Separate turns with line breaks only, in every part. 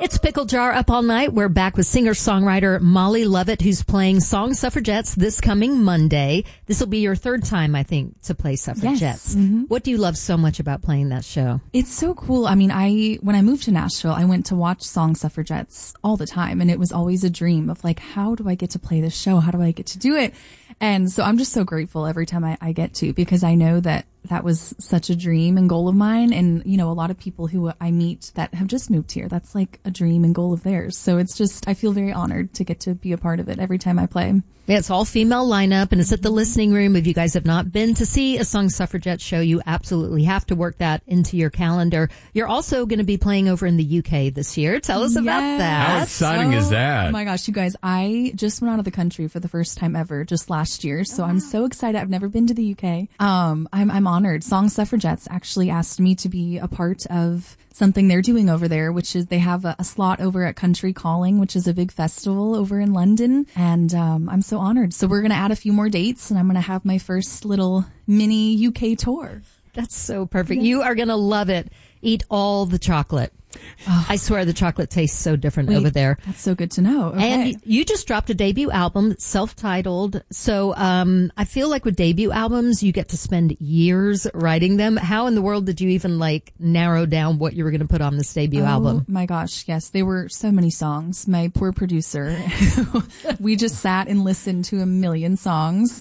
It's Pickle Jar Up All Night. We're back with singer-songwriter Molly Lovett, who's playing Song Suffragettes this coming Monday. This will be your third time, I think, to play Suffragettes.
Yes. Mm-hmm.
What do you love so much about playing that show?
It's so cool. I mean, when I moved to Nashville, I went to watch Song Suffragettes all the time, and it was always a dream of like, how do I get to play this show? How do I get to do it? And so I'm just so grateful every time I get to, because I know that was such a dream and goal of mine. And, you know, a lot of people who I meet that have just moved here, that's like a dream and goal of theirs. So it's just, I feel very honored to get to be a part of it every time I play.
Yeah, it's all female lineup, and it's at the Listening Room. If you guys have not been to see a Song Suffragette show, you absolutely have to work that into your calendar. You're also going to be playing over in the UK this year. Tell us about that.
How exciting is that?
Oh my gosh, you guys, I just went out of the country for the first time ever just last year. So I'm so excited. I've never been to the UK. I'm honored. Song Suffragettes actually asked me to be a part of something they're doing over there, which is they have a slot over at Country Calling, which is a big festival over in London. And I'm so honored. So we're going to add a few more dates, and I'm going to have my first little mini UK tour.
That's so perfect. Yeah. You are going to love it. Eat all the chocolate. Oh. I swear the chocolate tastes so different over there.
That's so good to know. Okay.
And you just dropped a debut album, self-titled. So I feel like with debut albums, you get to spend years writing them. How in the world did you even narrow down what you were going to put on this debut album?
Oh my gosh, yes. There were so many songs. My poor producer, we just sat and listened to a million songs.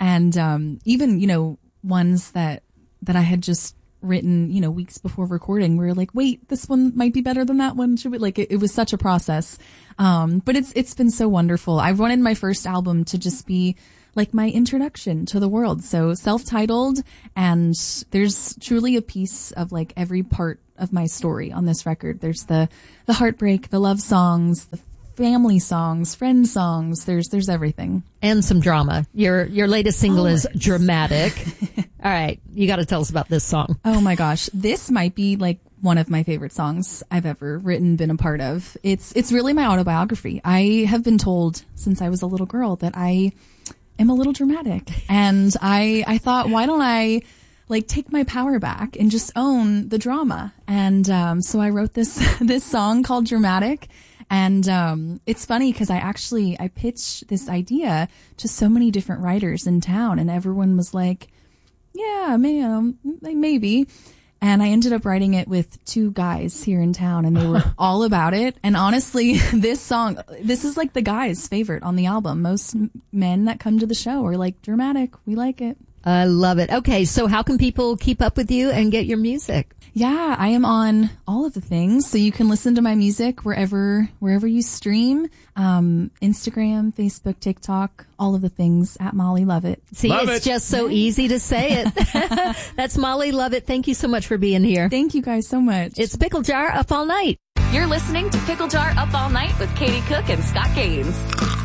And even, ones that I had just written, weeks before recording. We were like, wait, this one might be better than that one. Should we it was such a process. But it's been so wonderful. I wanted my first album to just be like my introduction to the world. So self-titled, and there's truly a piece of like every part of my story on this record. There's the heartbreak, the love songs, the family songs, friend songs. There's everything.
And some drama. Your latest single is Dramatic. All right. You got to tell us about this song.
Oh my gosh. This might be like one of my favorite songs I've ever written, been a part of. It's really my autobiography. I have been told since I was a little girl that I am a little dramatic. And I thought, why don't I take my power back and just own the drama? And so I wrote this song called Dramatic. And it's funny because I pitched this idea to so many different writers in town, and everyone was like, yeah, maybe. And I ended up writing it with two guys here in town, and they were all about it. And honestly, this is like the guys' favorite on the album. Most men that come to the show are like, Dramatic, we like it.
I love it. Okay, so how can people keep up with you and get your music?
Yeah, I am on all of the things, so you can listen to my music wherever you stream. Instagram, Facebook, TikTok, all of the things at Molly Lovett.
See, it's just so easy to say it. That's Molly Lovett. Thank you so much for being here.
Thank you guys so much.
It's Pickle Jar Up All Night.
You're listening to Pickle Jar Up All Night with Katie Cook and Scott Gaines.